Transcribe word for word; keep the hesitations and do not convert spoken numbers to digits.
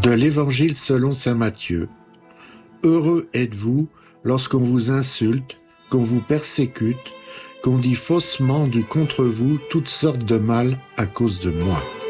De l'Évangile selon saint Matthieu. Heureux êtes-vous lorsqu'on vous insulte, qu'on vous persécute, qu'on dit faussement du contre vous toutes sortes de mal à cause de moi.